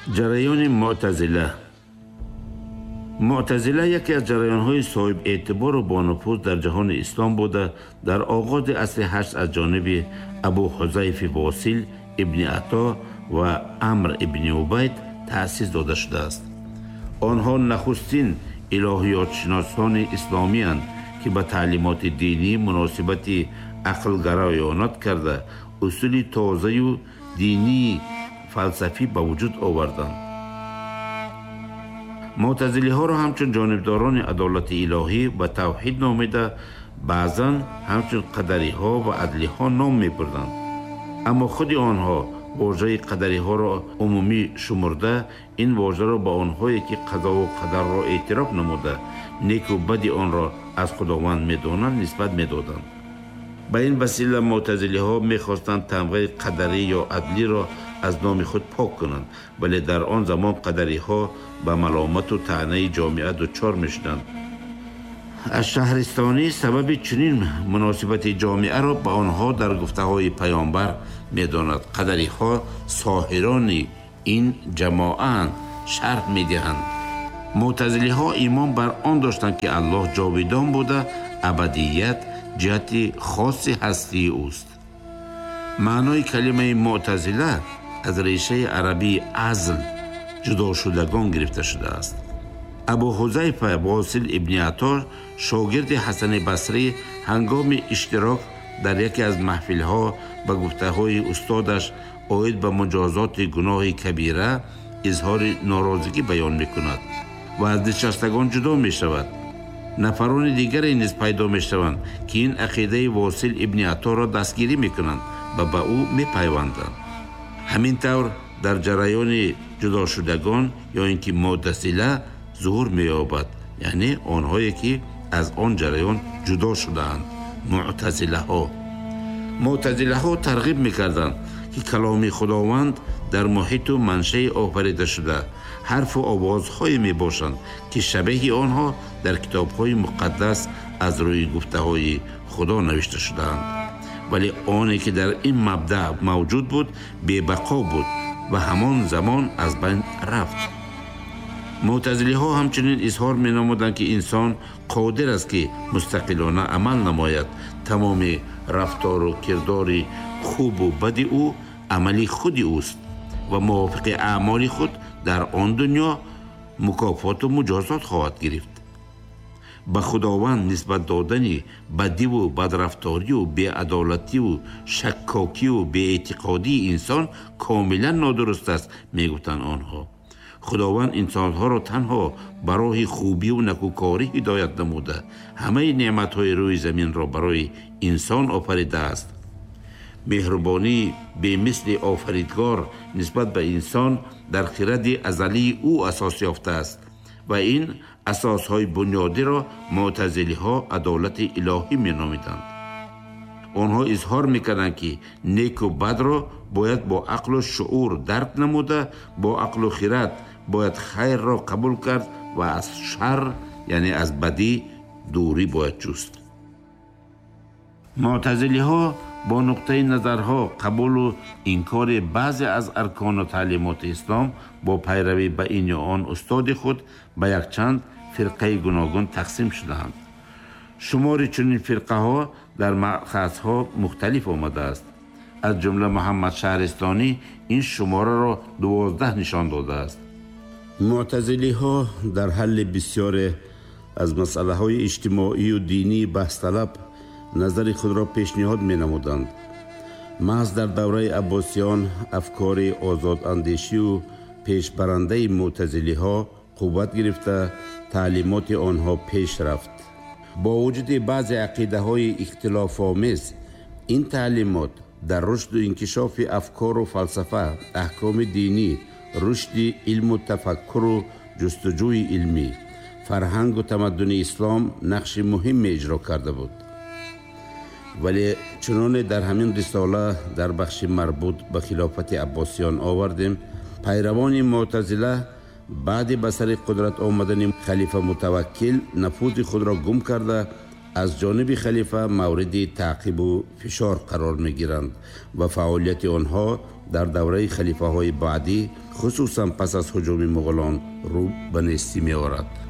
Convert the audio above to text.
ҷараёни муътазила яке аз ҷараёнҳои соҳиб эътибору бонуфуз дар ҷаҳони ислом буда дар оғози асри 8 аз ҷониби абу ҳузайфи восил ибни ато ва амр ибни убайд таъсис дода шудааст. онҳо нахустин илоҳиётшиносони исломиянд ки ба таълимоти динӣ муносибати ақлгароёнат карда усули тозаю динии фалсафӣ ба вуҷуд оварданд. муътазилиҳоро ҳамчун ҷонибдорони адолати илоҳӣ ва тавҳид номида баъзан ҳамчун қадариҳо ва адлиҳо ном мебурданд. аммо худи онҳо вожаи қадариҳоро умумӣ шумурда ин вожаро ба онҳое ки қазову қадарро эътироф намуда неку бади онро аз худованд медонанд нисбат медоданд. ба ин васила муътазилиҳо мехостанд тамғаи қадарӣ ё адлиро аз номи худ пок кунанд, вале дар он замон қадариҳо ба маломату таънаи ҷомеа дучор мешуданд. аш-Шаҳристони сабаби чунин муносибати ҷомеаро ба онҳо дар гуфтаҳои паёмбар медонад. қадариҳо соҳирони ин ҷамоаанд, шарҳ медиҳанд. муътазилиҳо имон бар он доштанд ки аллоҳ ҷовидон буда абадият ҷиҳати хоси ҳастии ӯст. маънои калимаи муътазила аз решаи арабии азл ҷудошудагон гирифта шудааст. абу ҳузайфа восил ибни ато шогирди ҳасани басрӣ ҳангоми иштирок дар яке аз маҳфилҳо ба гуфтаҳои устодаш оид ба муҷозоти гуноҳи кабира изҳори норозигӣ баён мекунад ва аз нишастагон ҷудо мешавад. нафарони дигаре низ пайдо мешаванд ки ин ақидаи восил ибни аторо дастгирӣ мекунанд ва ба ӯ мепайванданд. ҳамин тавр дар ҷараёни ҷудошудагон ё ин ки муътазила зуҳур меёбад, яъне онҳое ки аз он ҷараён ҷудо шудаанд. муътазилаҳо тарғиб мекарданд ки каломи худованд дар муҳиту маншаи офаридашуда ҳарфу овозҳое мебошанд ки шабеҳи онҳо дар китобҳои муқаддас аз рӯи гуфтаҳои худо навишта шудаанд, вале оне ки дар ин мабдаъ мавҷуд буд бебақо буд ва ҳамон замон аз байн рафт. муътазилиҳо ҳамчунин изҳор менамуданд ки инсон қодир аст ки мустақилона амал намояд. тамоми рафтору кирдори хубу бади ӯ амали худи ӯст ва мувофиқи аъмоли худ дар он дунё мукофоту муҷозот хоҳад гирифт. ба худованд нисбат додани бадиву бадрафторию беадолатию шаккокию беэътиқодии инсон комилан нодуруст аст, мегуфтанд онҳо. худованд инсонҳоро танҳо ба роҳи хубию накӯкорӣ ҳидоят намуда ҳамаи неъматҳои рӯи заминро барои инсон офаридааст. меҳрубонии бемисли офаридгор нисбат ба инсон дар хиради азалии ӯ асос ёфтааст ва ин асосҳои бунёдиро муътазилиҳо адолати илоҳӣ меномиданд. онҳо изҳор мекарданд ки неку бадро бояд бо ақлу шуъур дарк намуда, бо ақлу хират бояд хайрро қабул кард ва аз шар, яъне аз бадӣ дурӣ бояд ҷуст. муътазилиҳо бо нуқтаи назарҳо қабулу инкори баъзе аз аркону таълимоти ислом бо пайравӣ ба ин ё он устоди худ ба якчанд фирқаи гуногун тақсим шудаанд. шумори чунин фирқаҳо дар маъхазҳо мухталиф омадааст. аз ҷумла муҳаммад шаҳристонӣ ин шумораро 12 нишон додааст. муътазилиҳо дар ҳалли бисёре аз масъалаҳои иҷтимоию динии баҳсталаб назари худро пешниҳод менамуданд. маҳз дар давраи аббосиён афкори озодандешию пешбарандаи муътазилиҳо қувват гирифта, таълимоти онҳо пеш рафт. бо вуҷуди баъзе ақидаҳои ихтилофомез, ин таълимот дар рушду инкишофи афкору фалсафа, аҳкоми динӣ, рушди илму тафаккуру ҷустуҷӯи илмӣ, фарҳангу тамаддуни ислом нақши муҳиме иҷро карда буд. вале чуноне дар ҳамин рисола дар бахши марбут ба хилофати аббосиён овардем, пайравони муътазила баъди ба сари қудрат омадани халифа мутаваккил нафузи худро гум карда аз ҷониби халифа мавриди таъқибу фишор қарор мегиранд ва фаъолияти онҳо дар давраи халифаҳои баъдӣ хусусан пас аз ҳуҷуми муғулон рӯ ба нестӣ меорад.